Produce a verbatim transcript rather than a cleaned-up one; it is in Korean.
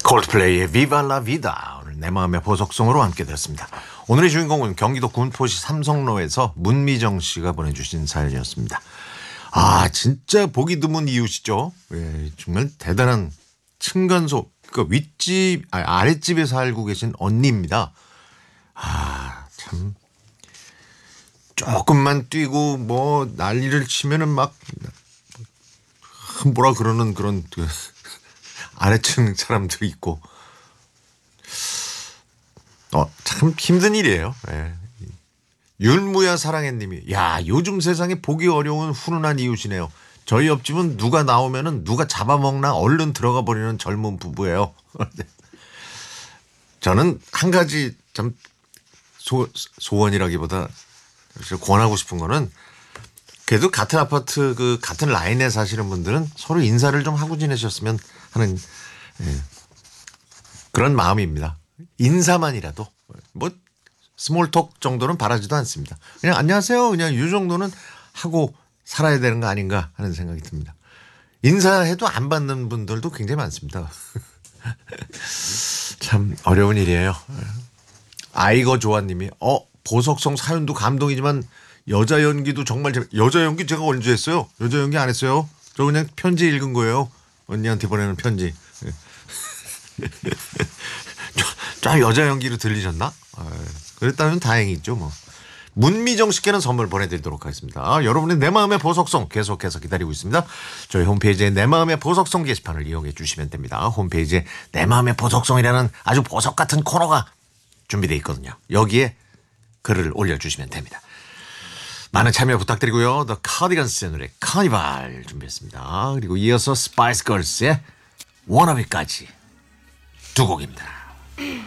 콜드플레이의 비바 라 비다 오늘 내 마음의 보석성으로 함께 됐습니다. 오늘의 주인공은 경기도 군포시 삼성로에서 문미정 씨가 보내주신 사연이었습니다. 아 진짜 보기 드문 이웃이죠. 예, 정말 대단한 층간소 그 윗집 아니, 아랫집에 살고 계신 언니입니다. 아 참 조금만 뛰고 뭐 난리를 치면은 막 뭐라 그러는 그런 그 아래층 사람들이 있고 어, 참 힘든 일이에요. 예. 율무야 사랑해님이 야 요즘 세상에 보기 어려운 훈훈한 이웃이네요. 저희 옆집은 누가 나오면은 누가 잡아먹나 얼른 들어가 버리는 젊은 부부예요. 저는 한 가지 참 소, 소원이라기보다 권하고 싶은 거는 그래도 같은 아파트 그 같은 라인에 사시는 분들은 서로 인사를 좀 하고 지내셨으면 하는 예, 그런 마음입니다. 인사만이라도 뭐 스몰톡 정도는 바라지도 않습니다. 그냥 안녕하세요 그냥 이 정도는 하고 살아야 되는 거 아닌가 하는 생각이 듭니다. 인사해도 안 받는 분들도 굉장히 많습니다. 참 어려운 일이에요. 아이거 조아님이 어 보석성 사연도 감동이지만 여자 연기도 정말 재밌... 여자 연기 제가 언제 했어요? 여자 연기 안 했어요. 저 그냥 편지 읽은 거예요. 언니한테 보내는 편지. 쫙 여자 연기로 들리셨나? 그랬다면 다행이죠 뭐. 문미정 씨께는 선물 보내드리도록 하겠습니다. 여러분의 내 마음의 보석성 계속해서 기다리고 있습니다. 저희 홈페이지에 내 마음의 보석성 게시판을 이용해 주시면 됩니다. 홈페이지에 내 마음의 보석성이라는 아주 보석 같은 코너가 준비되어 있거든요. 여기에 글을 올려주시면 됩니다. 많은 참여 부탁드리고요. The Cardigans의 노래 카니발 준비했습니다. 그리고 이어서 스파이스 걸스의 워너비까지 두 곡입니다.